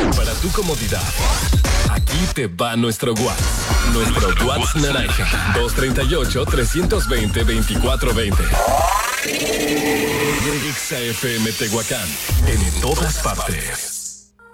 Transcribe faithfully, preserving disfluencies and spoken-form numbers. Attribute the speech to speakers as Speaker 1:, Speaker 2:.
Speaker 1: Para tu comodidad, aquí te va nuestro WhatsApp. Nuestro WhatsApp naranja. dos tres ocho, tres dos cero, veinticuatro veinte. Y en Exa F M Tehuacán. En todas partes.